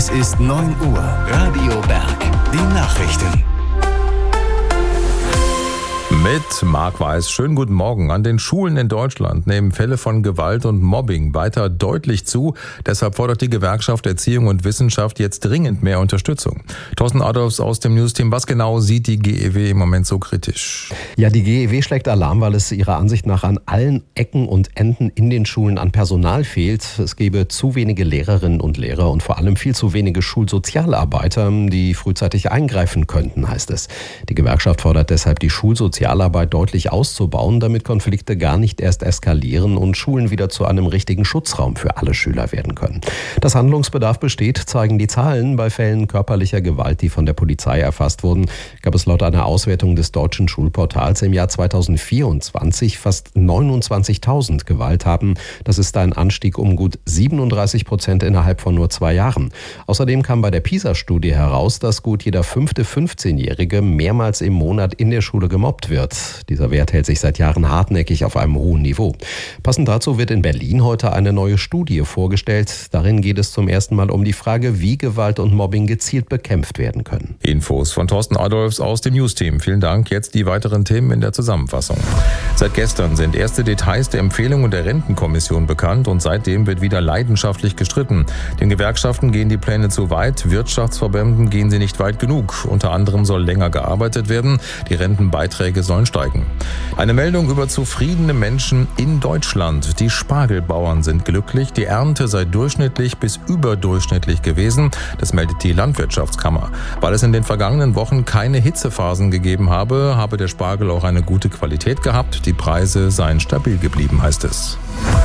Es ist 9 Uhr. Radio Berg. Die Nachrichten. Mit Marc Weiß. Schönen guten Morgen. An den Schulen in Deutschland nehmen Fälle von Gewalt und Mobbing weiter deutlich zu. Deshalb fordert die Gewerkschaft Erziehung und Wissenschaft jetzt dringend mehr Unterstützung. Thorsten Adolfs aus dem Newsteam. Was genau sieht die GEW im Moment so kritisch? Ja, die GEW schlägt Alarm, weil es ihrer Ansicht nach an allen Ecken und Enden in den Schulen an Personal fehlt. Es gebe zu wenige Lehrerinnen und Lehrer und vor allem viel zu wenige Schulsozialarbeiter, die frühzeitig eingreifen könnten, heißt es. Die Gewerkschaft fordert deshalb, die Schulsozialarbeit deutlich auszubauen, damit Konflikte gar nicht erst eskalieren und Schulen wieder zu einem richtigen Schutzraum für alle Schüler werden können. Dass Handlungsbedarf besteht, zeigen die Zahlen. Bei Fällen körperlicher Gewalt, die von der Polizei erfasst wurden, gab es laut einer Auswertung des Deutschen Schulportals im Jahr 2024 fast 29.000 Gewalttaten. Das ist ein Anstieg um gut 37% innerhalb von nur 2 Jahren. Außerdem kam bei der PISA-Studie heraus, dass gut jeder 5. 15-Jährige mehrmals im Monat in der Schule gemobbt wird. Dieser Wert hält sich seit Jahren hartnäckig auf einem hohen Niveau. Passend dazu wird in Berlin heute eine neue Studie vorgestellt. Darin geht es zum ersten Mal um die Frage, wie Gewalt und Mobbing gezielt bekämpft werden können. Infos von Thorsten Adolfs aus dem Newsteam. Vielen Dank. Jetzt die weiteren Themen in der Zusammenfassung. Seit gestern sind erste Details der Empfehlungen der Rentenkommission bekannt und seitdem wird wieder leidenschaftlich gestritten. Den Gewerkschaften gehen die Pläne zu weit, Wirtschaftsverbänden gehen sie nicht weit genug. Unter anderem soll länger gearbeitet werden, die Rentenbeiträge sollen steigen. Eine Meldung über zufriedene Menschen in Deutschland. Die Spargelbauern sind glücklich, die Ernte sei durchschnittlich bis überdurchschnittlich gewesen. Das meldet die Landwirtschaftskammer. Weil es in den vergangenen Wochen keine Hitzephasen gegeben habe der Spargel auch eine gute Qualität gehabt. Die Preise seien stabil geblieben, heißt es.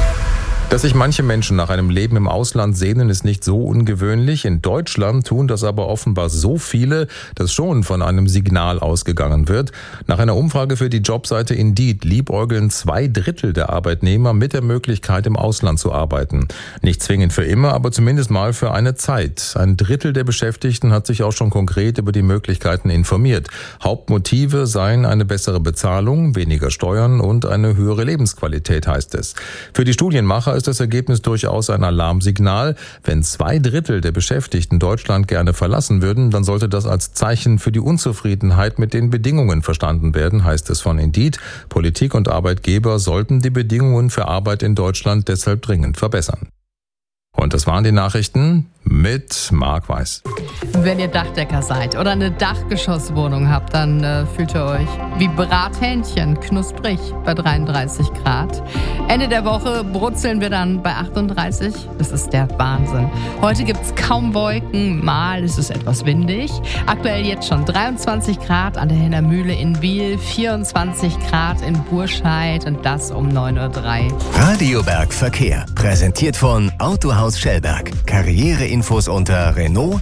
Dass sich manche Menschen nach einem Leben im Ausland sehnen, ist nicht so ungewöhnlich. In Deutschland tun das aber offenbar so viele, dass schon von einem Signal ausgegangen wird. Nach einer Umfrage für die Jobseite Indeed liebäugeln 2/3 der Arbeitnehmer mit der Möglichkeit, im Ausland zu arbeiten. Nicht zwingend für immer, aber zumindest mal für eine Zeit. 1/3 der Beschäftigten hat sich auch schon konkret über die Möglichkeiten informiert. Hauptmotive seien eine bessere Bezahlung, weniger Steuern und eine höhere Lebensqualität, heißt es. Für die Studienmacher ist das Ergebnis durchaus ein Alarmsignal. Wenn 2/3 der Beschäftigten Deutschland gerne verlassen würden, dann sollte das als Zeichen für die Unzufriedenheit mit den Bedingungen verstanden werden, heißt es von Indeed. Politik und Arbeitgeber sollten die Bedingungen für Arbeit in Deutschland deshalb dringend verbessern. Und das waren die Nachrichten mit Marc Weiß. Wenn ihr Dachdecker seid oder eine Dachgeschosswohnung habt, dann fühlt ihr euch wie Brathähnchen, knusprig bei 33 Grad. Ende der Woche brutzeln wir dann bei 38. Das ist der Wahnsinn. Heute gibt es kaum Wolken, mal ist es etwas windig. Aktuell jetzt schon 23 Grad an der Henner Mühle in Biel, 24 Grad in Burscheid und das um 9:03 Uhr. Radio Berg Verkehr. Präsentiert von Autohaus Schellberg. Karriereinfos unter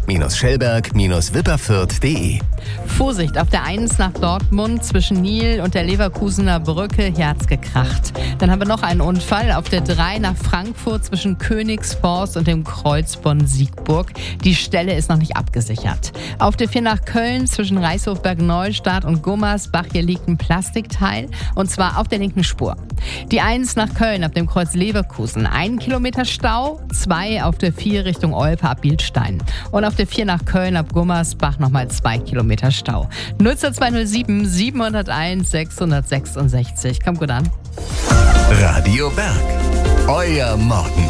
Renault-Schellberg-Wipperfürth.de. Vorsicht, auf der 1 nach Dortmund zwischen Nil und der Leverkusener Brücke, hier hat's gekracht. Dann haben wir noch einen Unfall auf der 3 nach Frankfurt zwischen Königsforst und dem Kreuz Bonn-Siegburg. Die Stelle ist noch nicht abgesichert. Auf der 4 nach Köln zwischen Reichshofberg-Neustadt und Gummersbach, hier liegt ein Plastikteil und zwar auf der linken Spur. Die 1 nach Köln ab dem Kreuz Leverkusen, 1 Kilometer Stau, 2 auf der 4 Richtung Olpe ab Bielstein. Und auf der 4 nach Köln ab Gummersbach nochmal 2 Kilometer Stau. 02207 701 666. Kommt gut an. Radio Berg. Euer Morgen.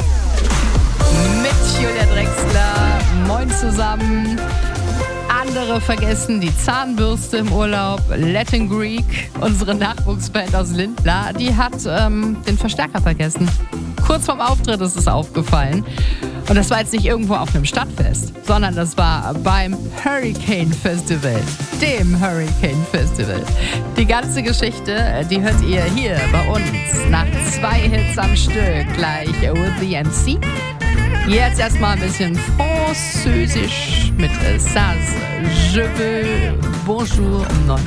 Mit Julia Drexler. Moin zusammen. Andere vergessen die Zahnbürste im Urlaub. Latin Greek, unsere Nachwuchsband aus Lindlar, die hat den Verstärker vergessen. Kurz vorm Auftritt ist es aufgefallen. Und das war jetzt nicht irgendwo auf einem Stadtfest, sondern das war beim Hurricane Festival, dem Hurricane Festival. Die ganze Geschichte, die hört ihr hier bei uns nach 2 Hits am Stück, gleich with the MC. Jetzt erstmal ein bisschen Französisch mit Ça, je veux, bonjour um 9 Uhr.